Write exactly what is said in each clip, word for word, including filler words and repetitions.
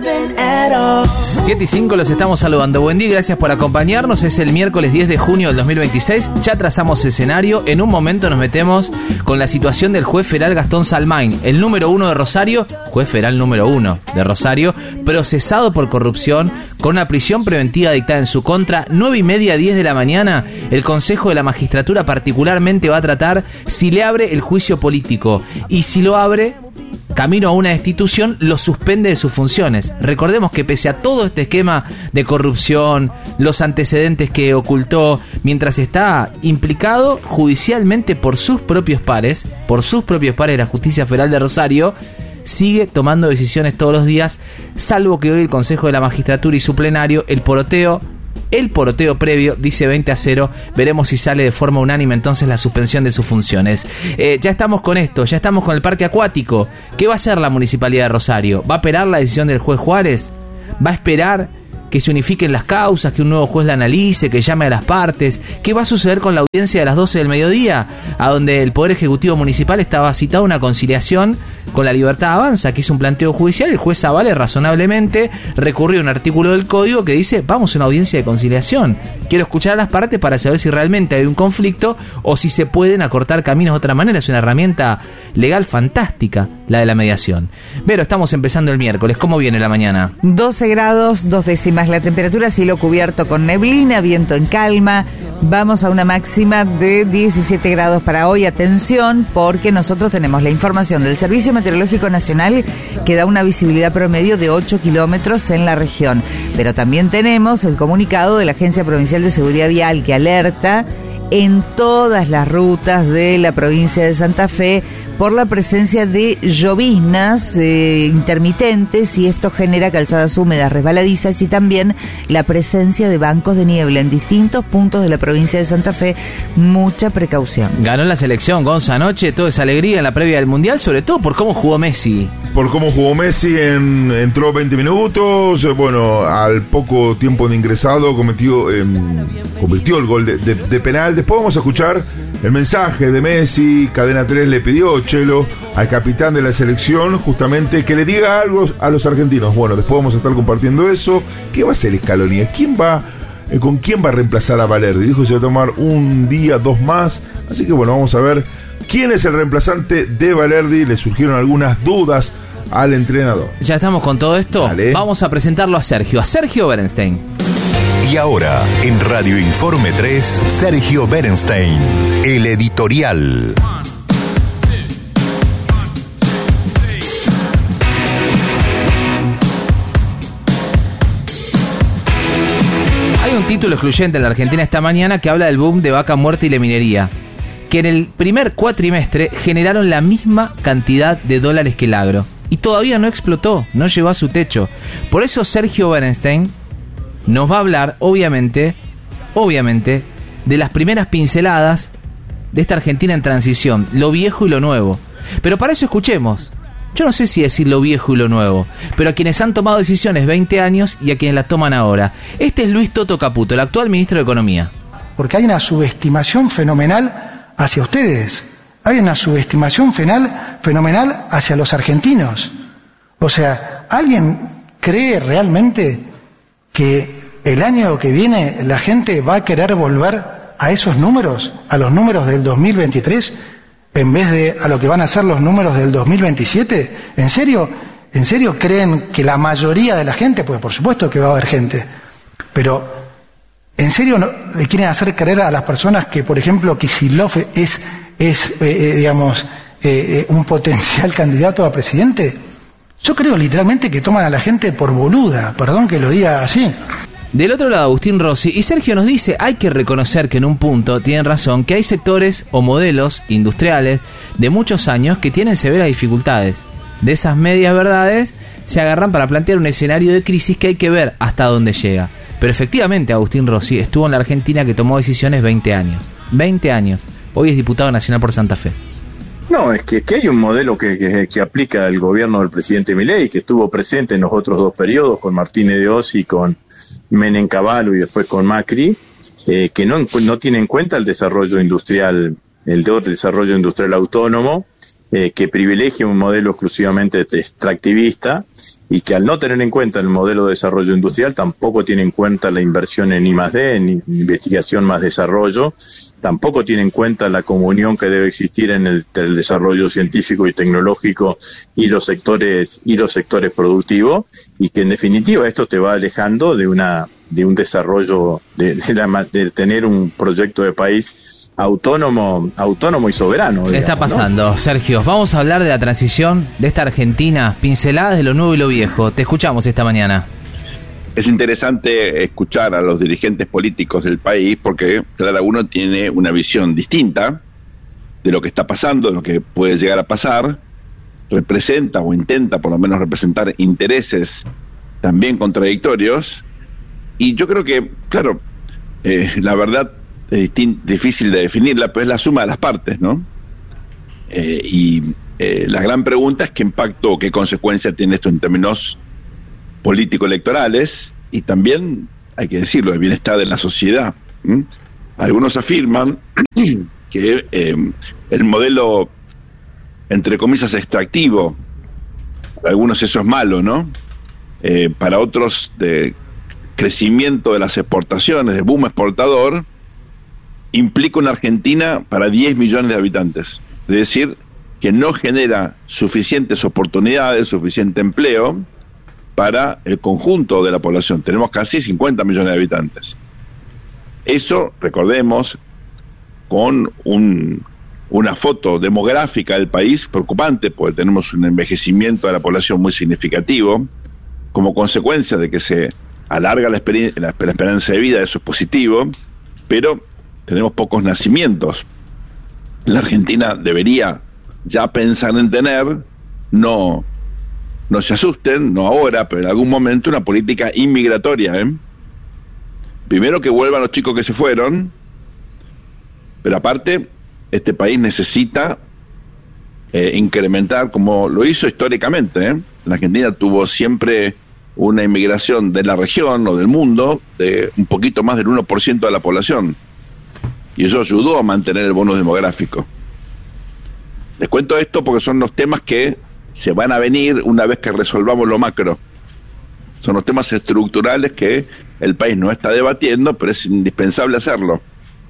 siete y cinco los estamos saludando. Buen día, gracias por acompañarnos. Es el miércoles diez de junio del dos mil veintiséis. Ya trazamos escenario. En un momento nos metemos con la situación del juez federal Gastón Salmain, el número uno de Rosario, juez federal número uno de Rosario, procesado por corrupción, con una prisión preventiva dictada en su contra. Nueve y media, diez de la mañana, el Consejo de la Magistratura particularmente va a tratar si le abre el juicio político. Y si lo abre, camino a una destitución, lo suspende de sus funciones. Recordemos que pese a todo este esquema de corrupción, los antecedentes que ocultó, mientras está implicado judicialmente por sus propios pares, por sus propios pares de la Justicia Federal de Rosario, sigue tomando decisiones todos los días, salvo que hoy el Consejo de la Magistratura y su plenario, el poroteo, el poroteo previo, dice veinte a cero. Veremos si sale de forma unánime entonces la suspensión de sus funciones. Eh, ya estamos con esto, ya estamos con el parque acuático. ¿Qué va a hacer la Municipalidad de Rosario? ¿Va a esperar la decisión del juez Juárez? ¿Va a esperar que se unifiquen las causas, que un nuevo juez la analice, que llame a las partes? ¿Qué va a suceder con la audiencia de las doce del mediodía, a donde el Poder Ejecutivo Municipal estaba citado a una conciliación con la Libertad Avanza, que hizo un planteo judicial? El juez Zavale razonablemente recurrió a un artículo del código que dice: vamos a una audiencia de conciliación. Quiero escuchar a las partes para saber si realmente hay un conflicto o si se pueden acortar caminos de otra manera. Es una herramienta legal fantástica la de la mediación. Pero estamos empezando el miércoles. ¿Cómo viene la mañana? doce grados, dos décimas la temperatura, cielo cubierto con neblina, viento en calma. Vamos a una máxima de diecisiete grados para hoy. Atención, porque nosotros tenemos la información del Servicio Meteorológico Nacional que da una visibilidad promedio de ocho kilómetros en la región. Pero también tenemos el comunicado de la Agencia Provincial de Seguridad Vial que alerta en todas las rutas de la provincia de Santa Fe por la presencia de lloviznas eh, intermitentes, y esto genera calzadas húmedas resbaladizas y también la presencia de bancos de niebla en distintos puntos de la provincia de Santa Fe. Mucha precaución. Ganó la selección, Gonza, anoche, toda esa alegría en la previa del Mundial, sobre todo por cómo jugó Messi. Por cómo jugó Messi, en, entró veinte minutos, bueno, al poco tiempo de ingresado cometió, eh, convirtió el gol de, de, de penal. Después vamos a escuchar el mensaje de Messi. Cadena tres le pidió, Chelo, al capitán de la selección, justamente que le diga algo a los argentinos. Bueno, después vamos a estar compartiendo eso. ¿Qué va a hacer Scaloni? ¿Quién va, eh, ¿Con quién va a reemplazar a Valerdi? Dijo que se va a tomar un día, dos más. Así que bueno, vamos a ver quién es el reemplazante de Valerdi. Le surgieron algunas dudas al entrenador. Ya estamos con todo esto. Dale. Vamos a presentarlo a Sergio, a Sergio Berenstein. Y ahora, en Radio Informe tres, Sergio Berenstein, el editorial. Hay un título excluyente en la Argentina esta mañana que habla del boom de vaca muerta y la minería, que en el primer cuatrimestre generaron la misma cantidad de dólares que el agro. Y todavía no explotó, no llegó a su techo. Por eso Sergio Berenstein nos va a hablar, obviamente, obviamente, de las primeras pinceladas de esta Argentina en transición, lo viejo y lo nuevo. Pero para eso escuchemos, yo no sé si decir lo viejo y lo nuevo, pero a quienes han tomado decisiones veinte años y a quienes las toman ahora. Este es Luis Toto Caputo, el actual ministro de Economía. Porque hay una subestimación fenomenal hacia ustedes, hay una subestimación fenomenal, fenomenal hacia los argentinos. O sea, ¿alguien cree realmente que el año que viene la gente va a querer volver a esos números, a los números del dos mil veintitrés, en vez de a lo que van a ser los números del dos mil veintisiete? ¿En serio? ¿En serio creen que la mayoría de la gente, pues por supuesto que va a haber gente, pero en serio no, le quieren hacer creer a las personas que, por ejemplo, Kicillof es, es eh, digamos, eh, un potencial candidato a presidente? Yo creo literalmente que toman a la gente por boluda, perdón que lo diga así. Del otro lado, Agustín Rossi, y Sergio nos dice, hay que reconocer que en un punto tienen razón, que hay sectores o modelos industriales de muchos años que tienen severas dificultades. De esas medias verdades se agarran para plantear un escenario de crisis que hay que ver hasta dónde llega. Pero efectivamente, Agustín Rossi estuvo en la Argentina que tomó decisiones veinte años. veinte años. Hoy es diputado nacional por Santa Fe. No, es que, que hay un modelo que, que, que aplica el gobierno del presidente Milei, que estuvo presente en los otros dos periodos, con Martínez de Oz y con Menem Cavallo y después con Macri, eh, que no, no tiene en cuenta el desarrollo industrial, el de desarrollo industrial autónomo, eh, que privilegia un modelo exclusivamente extractivista y que al no tener en cuenta el modelo de desarrollo industrial tampoco tiene en cuenta la inversión en I más D, en investigación más desarrollo, tampoco tiene en cuenta la comunión que debe existir en el, el desarrollo científico y tecnológico y los sectores y los sectores productivos, y que en definitiva esto te va alejando de una de un desarrollo de, de, la, de tener un proyecto de país autónomo autónomo y soberano. ¿Qué está pasando, ¿no? Sergio, vamos a hablar de la transición de esta Argentina, pinceladas de lo nuevo y lo viejo. Te escuchamos esta mañana. Es interesante escuchar a los dirigentes políticos del país porque cada uno tiene una visión distinta de lo que está pasando, de lo que puede llegar a pasar, representa o intenta por lo menos representar intereses también contradictorios, y yo creo que, claro, eh, la verdad es difícil de definirla, pero es la suma de las partes, ¿no? Eh, y eh, la gran pregunta es qué impacto o qué consecuencia tiene esto en términos político-electorales y también, hay que decirlo, el bienestar de la sociedad. ¿Mm? Algunos afirman que eh, el modelo, entre comillas, extractivo, para algunos eso es malo, ¿no? Eh, para otros, de crecimiento de las exportaciones, de boom exportador, implica una Argentina para diez millones de habitantes. Es decir, que no genera suficientes oportunidades, suficiente empleo para el conjunto de la población. Tenemos casi cincuenta millones de habitantes. Eso, recordemos, con un, una foto demográfica del país preocupante, porque tenemos un envejecimiento de la población muy significativo, como consecuencia de que se alarga la, la, la esperanza de vida, eso es positivo, pero tenemos pocos nacimientos. La Argentina debería ya pensar en tener, no, no se asusten, no ahora, pero en algún momento, una política inmigratoria, ¿eh? Primero que vuelvan los chicos que se fueron, pero aparte, este país necesita eh, incrementar, como lo hizo históricamente, ¿eh? La Argentina tuvo siempre una inmigración de la región o del mundo de un poquito más del uno por ciento de la población. Y eso ayudó a mantener el bono demográfico. Les cuento esto porque son los temas que se van a venir una vez que resolvamos lo macro. Son los temas estructurales que el país no está debatiendo, pero es indispensable hacerlo.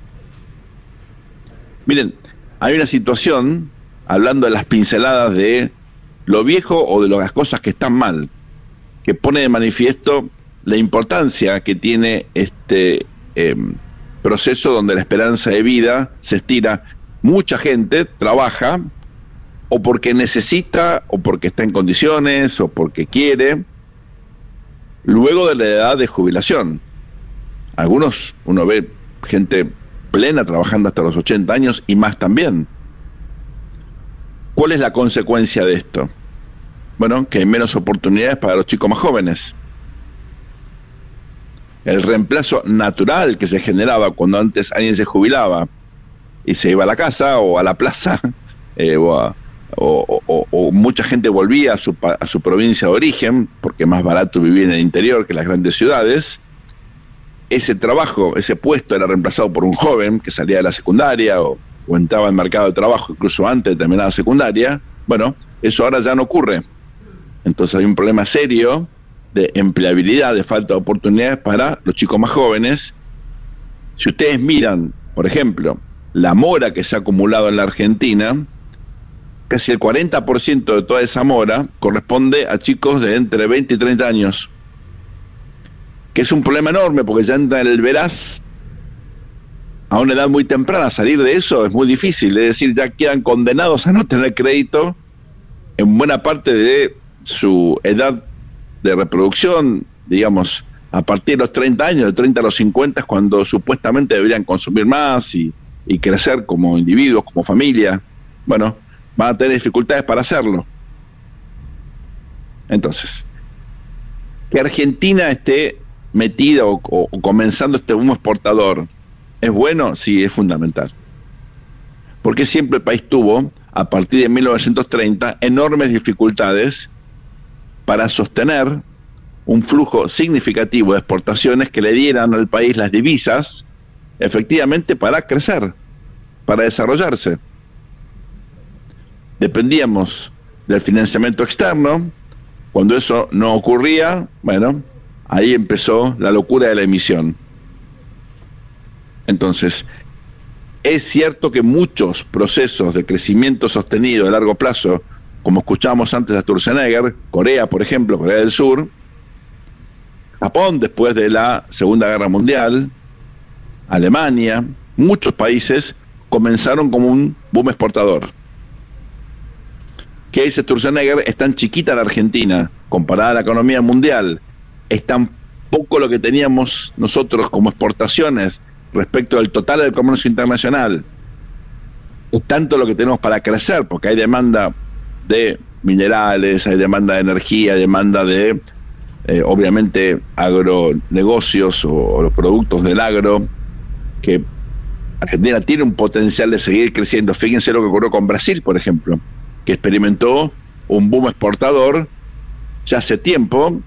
Miren, hay una situación, hablando de las pinceladas de lo viejo o de las cosas que están mal, que pone de manifiesto la importancia que tiene este eh, proceso donde la esperanza de vida se estira. Mucha gente trabaja o porque necesita, o porque está en condiciones, o porque quiere, luego de la edad de jubilación. Algunos, uno ve gente plena trabajando hasta los ochenta años y más también. ¿Cuál es la consecuencia de esto? Bueno, que hay menos oportunidades para los chicos más jóvenes. El reemplazo natural que se generaba cuando antes alguien se jubilaba y se iba a la casa o a la plaza, eh, o, a, o, o, o mucha gente volvía a su, a su provincia de origen, porque es más barato vivir en el interior que en las grandes ciudades. Ese trabajo, ese puesto era reemplazado por un joven que salía de la secundaria o, o entraba al mercado de trabajo incluso antes de terminar la secundaria. Bueno, eso ahora ya no ocurre. Entonces hay un problema serio de empleabilidad, de falta de oportunidades para los chicos más jóvenes. Si ustedes miran, por ejemplo, la mora que se ha acumulado en la Argentina, casi el cuarenta por ciento de toda esa mora corresponde a chicos de entre veinte y treinta años, que es un problema enorme porque ya entra en el veraz a una edad muy temprana. Salir de eso es muy difícil, es decir, ya quedan condenados a no tener crédito en buena parte de su edad de reproducción, digamos, a partir de los treinta años, de treinta a los cincuenta, es cuando supuestamente deberían consumir más y, y crecer como individuos, como familia. Bueno, van a tener dificultades para hacerlo. Entonces, que Argentina esté metida o, o, o comenzando este boom exportador, ¿es bueno? Sí, es fundamental. Porque siempre el país tuvo, a partir de mil novecientos treinta, enormes dificultades para sostener un flujo significativo de exportaciones que le dieran al país las divisas, efectivamente, para crecer, para desarrollarse. dependíamos del financiamiento externo. Cuando eso no ocurría, bueno, ahí empezó la locura de la emisión. Entonces, es cierto que muchos procesos de crecimiento sostenido a largo plazo, como escuchábamos antes de Sturzenegger, Corea, por ejemplo, Corea del Sur, Japón después de la Segunda Guerra Mundial, Alemania, muchos países comenzaron como un boom exportador. ¿Qué dice Sturzenegger? Es tan chiquita la Argentina comparada a la economía mundial, es tan poco lo que teníamos nosotros como exportaciones respecto al total del comercio internacional, es tanto lo que tenemos para crecer, porque hay demanda de minerales, hay demanda de energía, hay demanda de eh, obviamente agronegocios o, o los productos del agro, que Argentina tiene un potencial de seguir creciendo. Fíjense lo que ocurrió con Brasil, por ejemplo, que experimentó un boom exportador ya hace tiempo,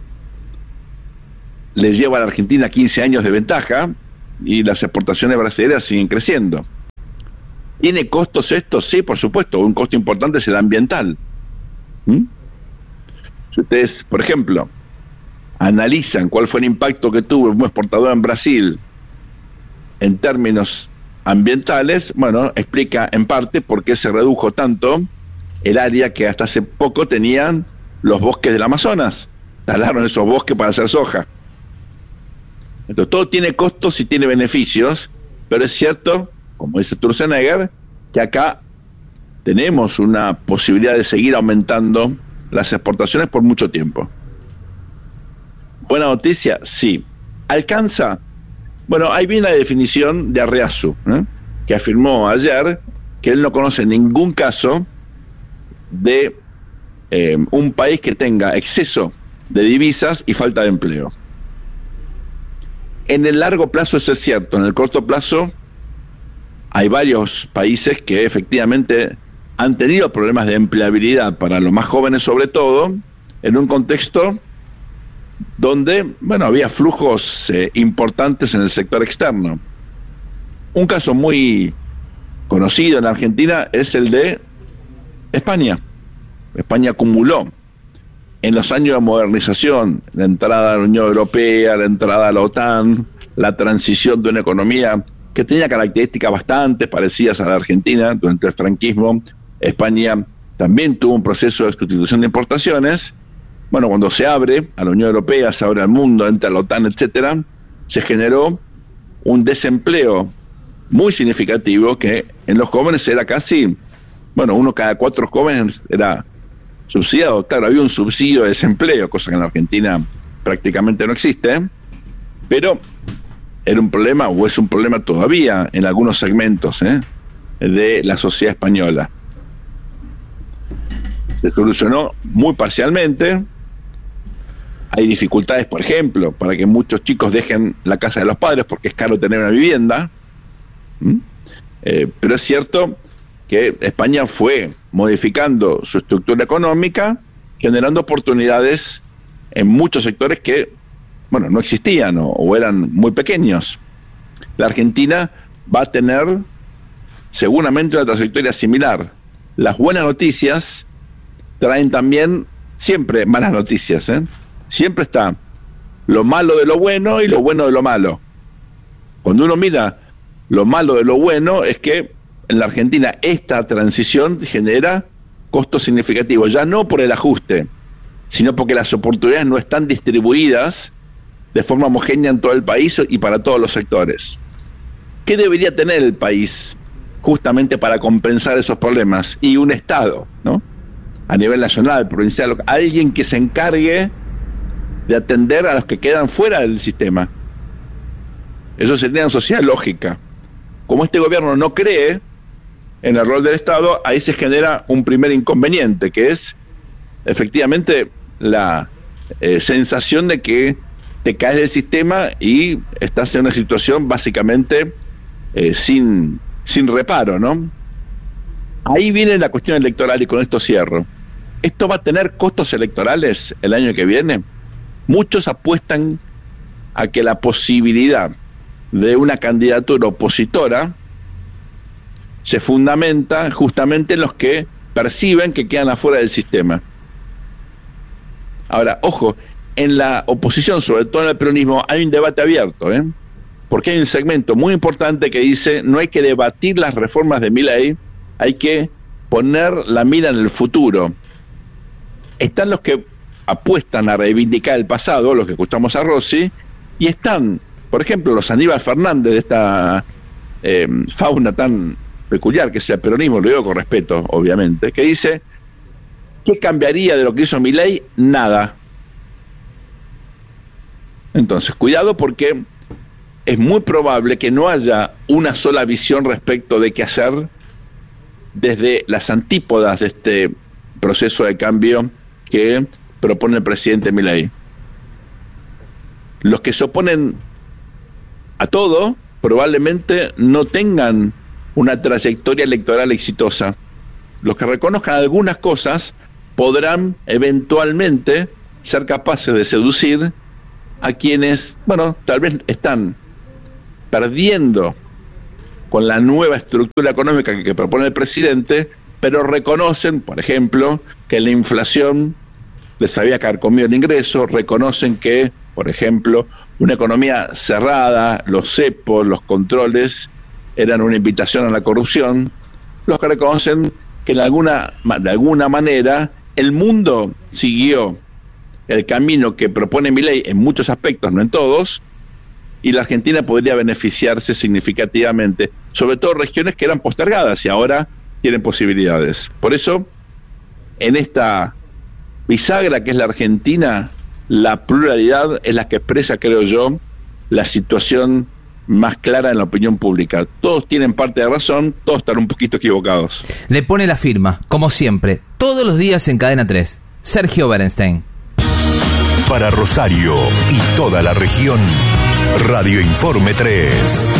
les lleva a la Argentina quince años de ventaja y las exportaciones brasileñas siguen creciendo. ¿Tiene costos esto? Sí, por supuesto. Un costo importante es el ambiental. ¿Mm? Si ustedes, por ejemplo, analizan cuál fue el impacto que tuvo un exportador en Brasil en términos ambientales, bueno, explica en parte por qué se redujo tanto el área que hasta hace poco tenían los bosques del Amazonas. Talaron esos bosques para hacer soja. Entonces, todo tiene costos y tiene beneficios, pero es cierto, como dice Sturzenegger, que acá tenemos una posibilidad de seguir aumentando las exportaciones por mucho tiempo. ¿Buena noticia? Sí. ¿Alcanza? Bueno, ahí viene la definición de Arreazu, ¿eh? que afirmó ayer que él no conoce ningún caso de eh, un país que tenga exceso de divisas y falta de empleo. En el largo plazo eso es cierto, en el corto plazo hay varios países que efectivamente han tenido problemas de empleabilidad para los más jóvenes, sobre todo en un contexto donde, bueno, había flujos eh, importantes en el sector externo. Un caso muy conocido en Argentina es el de España. España acumuló en los años de modernización, la entrada a la Unión Europea, la entrada a la OTAN, la transición de una economía que tenía características bastante parecidas a la Argentina durante el franquismo. España también tuvo un proceso de sustitución de importaciones. Bueno, cuando se abre a la Unión Europea, se abre al mundo, entra a la OTAN, etcétera, se generó un desempleo muy significativo que en los jóvenes era casi, bueno, uno cada cuatro jóvenes era subsidiado. Claro, había un subsidio de desempleo, cosa que en la Argentina prácticamente no existe, pero era un problema, o es un problema todavía en algunos segmentos ¿eh? de la sociedad española. Se solucionó muy parcialmente. Hay dificultades, por ejemplo, para que muchos chicos dejen la casa de los padres porque es caro tener una vivienda. ¿Mm? Eh, pero es cierto que España fue modificando su estructura económica, generando oportunidades en muchos sectores que, bueno, no existían o, o eran muy pequeños. La Argentina va a tener seguramente una trayectoria similar. Las buenas noticias traen también siempre malas noticias, ¿eh? Siempre está lo malo de lo bueno y lo bueno de lo malo. Cuando uno mira lo malo de lo bueno es que en la Argentina esta transición genera costos significativos, ya no por el ajuste, sino porque las oportunidades no están distribuidas de forma homogénea en todo el país y para todos los sectores. ¿Qué debería tener el país justamente para compensar esos problemas? Y un Estado, ¿no? A nivel nacional, provincial, alguien que se encargue de atender a los que quedan fuera del sistema. Eso sería una sociedad lógica. Como este gobierno no cree en el rol del Estado, ahí se genera un primer inconveniente, que es efectivamente la eh, sensación de que te caes del sistema y estás en una situación básicamente eh, sin, sin reparo, ¿no? Ahí viene la cuestión electoral y con esto cierro. ¿Esto va a tener costos electorales el año que viene? Muchos apuestan a que la posibilidad de una candidatura opositora se fundamenta justamente en los que perciben que quedan afuera del sistema. Ahora, ojo, en la oposición, sobre todo en el peronismo, hay un debate abierto, ¿eh? Porque hay un segmento muy importante que dice no hay que debatir las reformas de Milei, hay que poner la mira en el futuro. Están los que apuestan a reivindicar el pasado, los que escuchamos a Rossi, y están, por ejemplo, los Aníbal Fernández de esta eh, fauna tan peculiar que es el peronismo, lo digo con respeto, obviamente, que dice, ¿qué cambiaría de lo que hizo Milei? Nada. Entonces, cuidado porque es muy probable que no haya una sola visión respecto de qué hacer desde las antípodas de este proceso de cambio que propone el presidente Milei. Los que se oponen a todo probablemente no tengan una trayectoria electoral exitosa. Los que reconozcan algunas cosas podrán eventualmente ser capaces de seducir a quienes, bueno, tal vez están perdiendo con la nueva estructura económica que, que propone el presidente, pero reconocen, por ejemplo, que la inflación les había carcomido el ingreso, reconocen que, por ejemplo, una economía cerrada, los cepos, los controles, eran una invitación a la corrupción, los que reconocen que de alguna, de alguna manera el mundo siguió el camino que propone Milei en muchos aspectos, no en todos, y la Argentina podría beneficiarse significativamente, sobre todo regiones que eran postergadas y ahora tienen posibilidades. Por eso, en esta bisagra que es la Argentina, la pluralidad es la que expresa, creo yo, la situación más clara en la opinión pública. Todos tienen parte de razón, todos están un poquito equivocados. Le pone la firma, como siempre, todos los días en Cadena tres. Sergio Berenstein. Para Rosario y toda la región, Radio Informe tres.